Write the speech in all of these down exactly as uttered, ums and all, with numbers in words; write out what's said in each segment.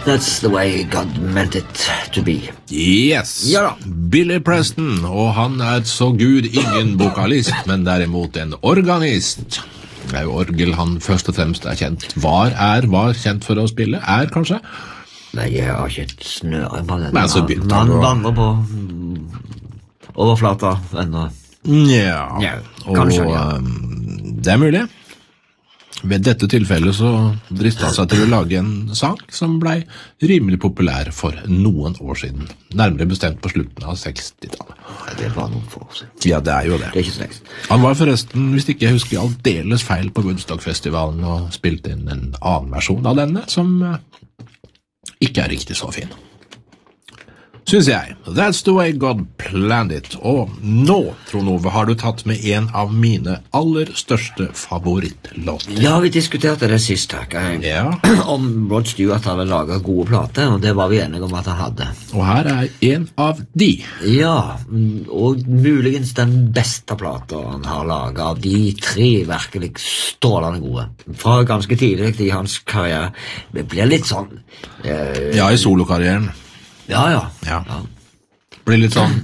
That's the way God meant it to be. Yes, Ja da. Billy Preston, og han er så gud ingen vokalist, men derimot en organist. Det er jo orgel han først og fremst er kjent. Var er, var kjent for å spille, er kanskje? Nei, jeg har ikke et snøre på den. Men så begynte han Han å- vandrer på mm, overflata ennå. Ja, Ja, kanskje, og ja. um, det er mulig. Ved dette tilfellet så dristet han seg til å lage en sang som ble rimelig populær for noen år siden. Nærmere bestemt på slutten av sekstitallet. Det er bare noen få år siden. Ja, det er jo det. Det er ikke så lengst. Han var forresten, hvis ikke jeg husker aldeles feil på Woodstock-festivalen og spilte inn en annen versjon av denne, som eh, ikke er riktig så fin. Synes jeg. That's the way God planned it. Og nå, Trond Ove, har du tatt med en av mine aller største favorittlåter. Ja, vi diskuterte det sist, takk. Jeg- Ja, Om Rod Stewart hadde laget gode plater, og det var vi enige om at han hadde. og her er en av de. Ja, mm, og muligens den beste plata han har laget av de tre virkelig strålende gode. Fra ganske tidlig i hans karriere. Det blir litt sånn... eh, Ja, i solokarrieren. ja, ja. Ja. Blir litt sånn.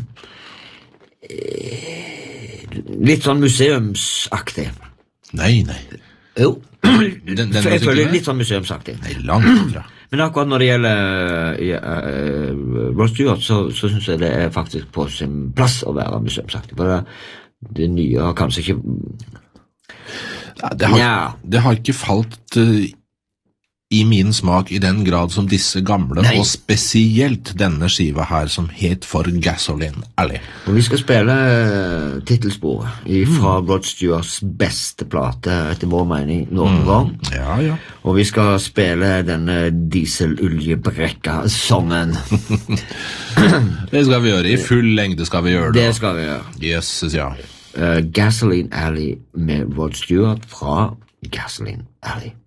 Litt sånn museumsaktig. Nei, nei. Jo, Den, den jeg musikken føler her? litt sånn museumsaktig. Nei, langt fra. Men akkurat når det gjelder uh, Rod Stewart, så, så synes jeg det er faktisk på sin plass å være museumsaktig. For det, det nye har kanskje ikke... Ja, det, har, Ja. det har ikke falt eh, i min smak i den grad som disse gamle, Nei. og spesielt denne skiva her som het For Gasoline Alley. Og vi skal spille uh, titelsporet fra Rod Stewarts beste plate, etter vår mening, noen gang. Ja, ja. Og vi skal spille denne dieseluljebrekka-songen. Det skal vi gjøre. I full lengde skal vi gjøre det. Det skal vi gjøre. Yes, ja. Uh, Gasoline Alley med Rod Stewart fra Gasoline Alley.